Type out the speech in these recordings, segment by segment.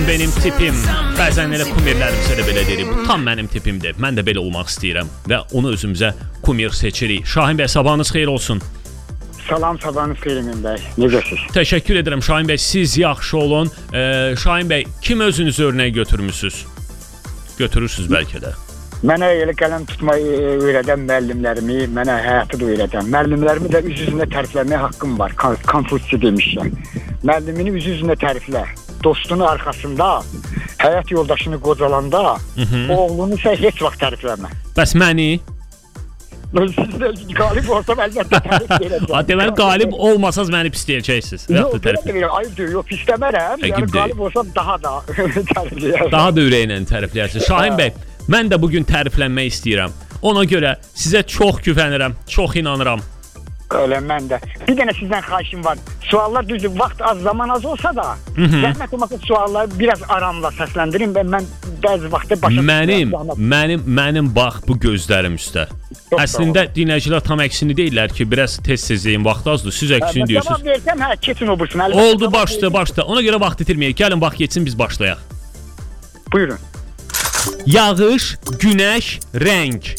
benim tipim. Bəzən elə kumirlərimsə də belə deyirik. Bu tam mənim tipimdir. Mən də belə olmaq istəyirəm və onu özümüzə kumir seçirik. Şahin bəy, sabahınız xeyir olsun. Salam, sabahınız xeyir Emin bəy. Necəsiz? Təşəkkür edirəm Şahin bəy. Siz yaxşı olun. Şahin bəy, kim özünüz örnək götürmüsünüz? Götürürsünüz bəlkə də. Mənə elə qələm tutmayı öyrədən müəllimlərimi, mənə həyatı da öyrədən müəllimlərimi də üz-üzündə tərifləməyə haqqım var. Konfutsi demişəm. Müəllimini üz-üzündə təriflə. Dostunu arxasında, həyat yoldaşını qocalanda, oğlunu isə heç vaxt tərifləmə. Bəs məni? Siz də qalib olsam əlbəttə tərif verəcəm. Deməli, qalib olmasaz məni pisləyəcəksiniz. Yox, ayıbdır, yox, pisləmərəm. Yəni qalib olsam daha da tərifləyərəm. Daha da ürəklə tərifləyərsiniz. Şahin bəy, mən də bugün təriflənmək istəyirəm. Ona görə sizə çox güvənirəm, çox inanıram. Öyle mən də. Bir dənə sizdən xahişim var. Suallar düzdür, vaxt az, zaman az olsa da, zəhmət olmasa sualları biraz aramla səsləndirin və mən bəzi vaxtda başa Mənim bax bu gözlərim üstə. Əslində dinləyicilər tam əksini deyirlər ki, biraz tez-tezliyin vaxtı azdır. Siz əksini deyirsiniz. Cavab versəm, keçin obursun. Oldu, başla. Ona görə vaxt itirməyək. Gəlin, vaxt geçsin, biz başlayaq. Buyurun. Yağış, günəş, rəng.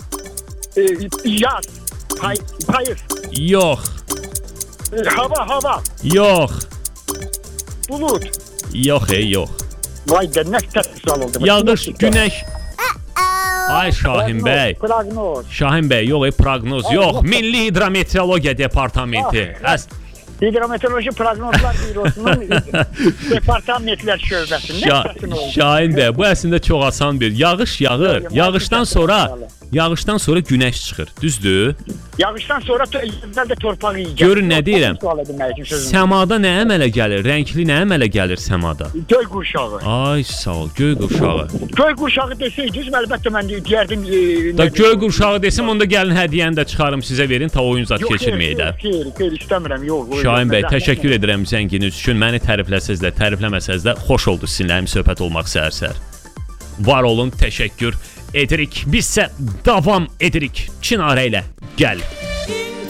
Yaz, payız. Yox. Hava. Yox. Bulut. Yox. Vay da, nə təsvir oldu. Yağış, günəş. Ay Şahin bəy. Proqnoz. Şahin bəy, yox, proqnoz yox. Milli Hidrometeorologiya Departamenti. Hidrometeoroloji Proqnozlar Bürosunun Departamentlər Şöbəsi. Şahin bəy, bu əslində çox asan bir. Yağış yağır. Yağışdan sonra günəş çıxır. Düzdür? Yağışdan sonra əvvəldə torpağı yiyəcək. Görün nə deyirəm? Səmada nə əmələ gəlir? Rəngli nə əmələ gəlir səmada? Göy qurşağı. Ay sağ ol, göy qurşağı. Göy qurşağı desəydiniz, əlbəttə mən deyərdim. Göy qurşağı desəm, onda gəlin hədiyyəni də çıxarım sizə verin, ta oyun zad keçirməyək də. Yox, istəmirəm, yox. Şahin bəy, təşəkkür edirəm zənginiz üçün. Məni tərifləsəz də, tərifləməsəz də xoş oldu sizinlə söhbət olmaq səhər-səhər. Var olun, təşəkkür edirik. Bizsə davam edirik. Çinarə ilə gəl.